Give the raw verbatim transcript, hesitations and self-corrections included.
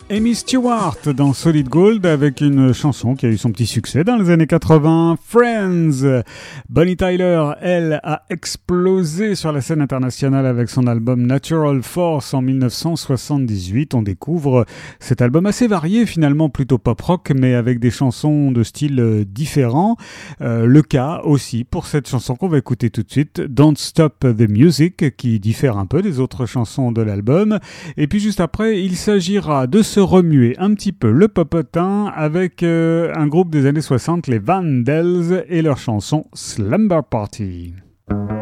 Amy Stewart dans Solid Gold avec une chanson qui a eu son petit succès dans les années quatre-vingts, Friends. Bonnie Tyler, elle, a explosé sur la scène internationale avec son album Natural Force en dix-neuf cent soixante-dix-huit. On découvre cet album assez varié, finalement plutôt pop-rock, mais avec des chansons de style différents. Euh, le cas aussi pour cette chanson qu'on va écouter tout de suite, Don't Stop the Music, qui diffère un peu des autres chansons de l'album. Et puis juste après, il s'agira de se remuer un petit peu le popotin avec euh, un groupe des années soixante, les Vandals, et leur chanson Slumber Party.